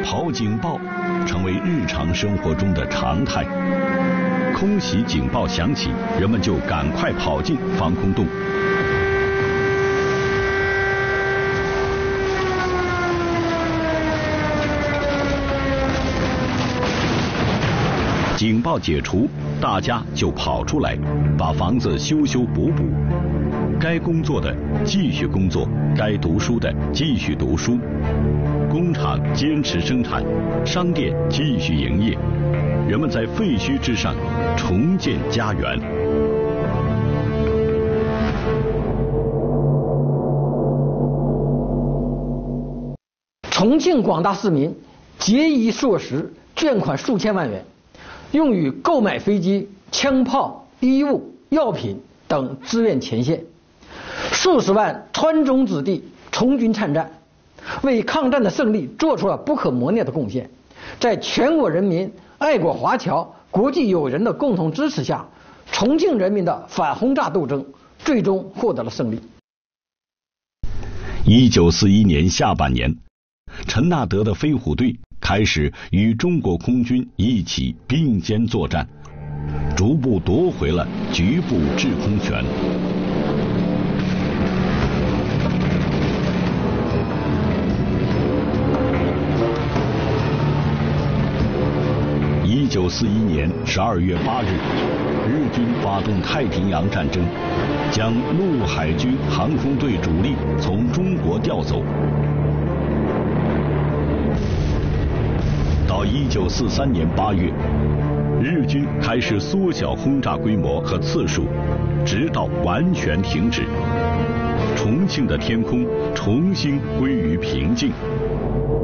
跑警报成为日常生活中的常态。空袭警报响起，人们就赶快跑进防空洞。警报解除，大家就跑出来，把房子修修补补。该工作的继续工作，该读书的继续读书。工厂坚持生产，商店继续营业。人们在废墟之上重建家园。 重庆广大市民节衣缩食，捐款数千万元，用于购买飞机、枪炮、衣物、药品等支援前线。数十万川中子弟从军参战，为抗战的胜利做出了不可磨灭的贡献。在全国人民、爱国华侨、国际友人的共同支持下，重庆人民的反轰炸斗争最终获得了胜利。 1941年下半年，陈纳德的飞虎队开始与中国空军一起并肩作战，逐步夺回了局部制空权。1941年12月8日，日军发动太平洋战争，将陆海军航空队主力从中国调走。到1943年8月，日军开始缩小轰炸规模和次数，直到完全停止。重庆的天空重新归于平静。